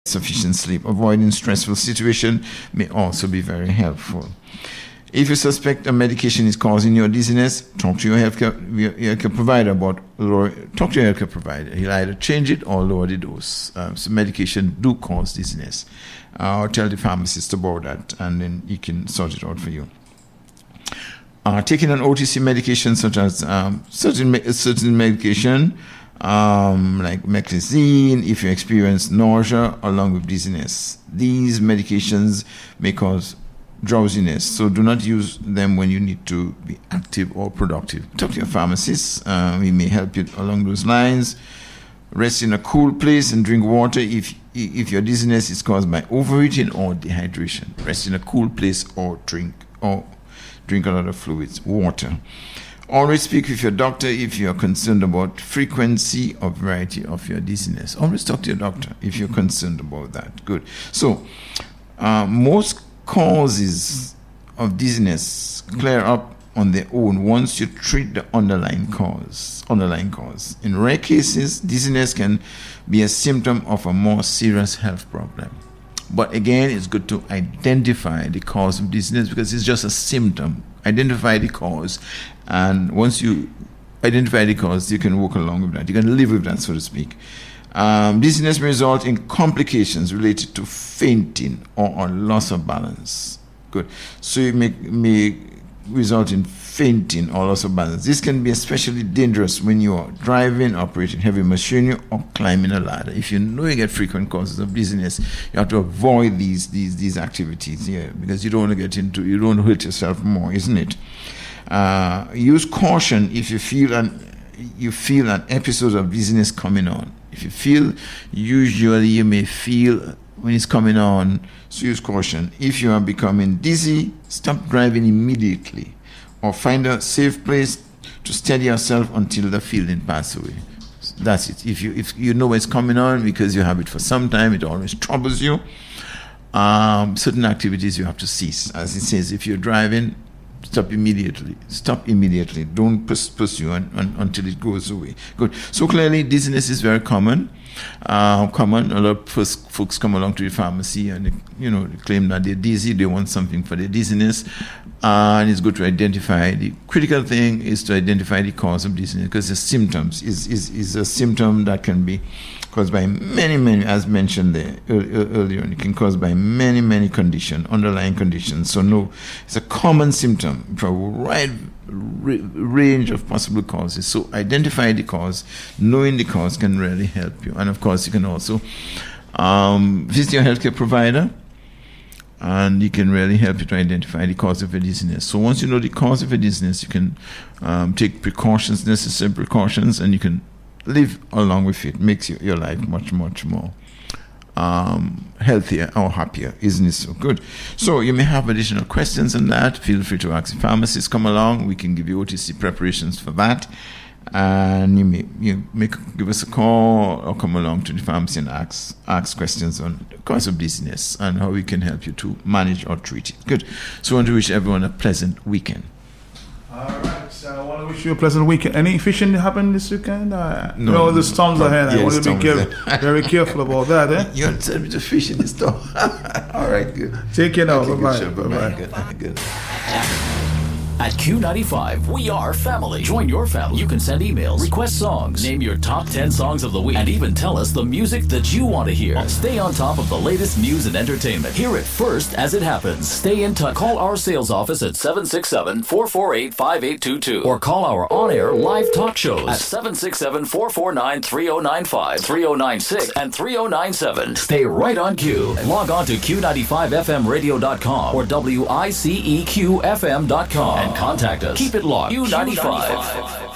sufficient sleep. Avoiding stressful situation may also be very helpful. If you suspect a medication is causing your dizziness, talk to your healthcare provider talk to your healthcare provider. He'll either change it or lower the dose. So medication do cause dizziness. Or tell the pharmacist about that, and then he can sort it out for you. Taking an OTC medication such as certain medication like meclizine, if you experience nausea along with dizziness. These medications may cause drowsiness, so do not use them when you need to be active or productive. Talk to your pharmacist. We may help you along those lines. Rest in a cool place and drink water if your dizziness is caused by overeating or dehydration. Rest in a cool place or drink a lot of fluids, water. Always speak with your doctor if you are concerned about frequency or variety of your dizziness. Always talk to your doctor if you're concerned about that. Good. So most causes of dizziness clear up on their own once you treat the underlying cause. In rare cases, dizziness can be a symptom of a more serious health problem. But again, it's good to identify the cause of dizziness because it's just a symptom. Identify the cause, and once you identify the cause, you can work along with that. You can live with that, so to speak. Dizziness may result in complications related to fainting or loss of balance. Good. So it may result in fainting or loss of balance. This can be especially dangerous when you are driving, operating heavy machinery, or climbing a ladder. If you know you get frequent causes of dizziness, you have to avoid these activities here because you don't want to hurt yourself more, isn't it? Use caution if you feel an episode of dizziness coming on. If you feel, usually you may feel when it's coming on, so use caution. If you are becoming dizzy, stop driving immediately or find a safe place to steady yourself until the feeling passes away. That's it. If you know it's coming on because you have it for some time, it always troubles you. Certain activities you have to cease. As it says, if you're driving, stop immediately. Don't pursue until it goes away. Good. So clearly, dizziness is very common. A lot of folks come along to the pharmacy and they claim that they're dizzy. They want something for their dizziness, and it's good to identify. The critical thing is to identify the cause of dizziness because the symptoms is a symptom that can be caused by many, as mentioned there earlier. It can cause by many underlying conditions. So no, it's a common symptom for a wide range of possible causes. So identify the cause. Knowing the cause can really help you. And of course, you can also visit your healthcare provider, and he can really help you to identify the cause of your dizziness. So once you know the cause of your dizziness, you can take necessary precautions, and you can live along with it. Makes your life much more healthier or happier, isn't it so good? So you may have additional questions on that. Feel free to ask the pharmacist. Come along. We can give you OTC preparations for that. And you may give us a call or come along to the pharmacy and ask questions on the cause of dizziness and how we can help you to manage or treat it. Good. So I want to wish everyone a pleasant weekend. All right. So I want to wish you a pleasant weekend. Any fishing happen this weekend? No, the storms ahead. I want to be very careful about that. You want to tell me to fish in the storm? All right, good. Take care now. Bye-bye. Bye-bye. Good. At Q95, we are family. Join your family. You can send emails, request songs, name your top 10 songs of the week, and even tell us the music that you want to hear. Stay on top of the latest news and entertainment. Hear it first as it happens. Stay in touch. Call our sales office at 767-448-5822 or call our on-air live talk shows at 767-449-3095, 3096, and 3097. Stay right on Q. Log on to Q95FMradio.com or WICEQFM.com and contact us. Keep it locked. Q95.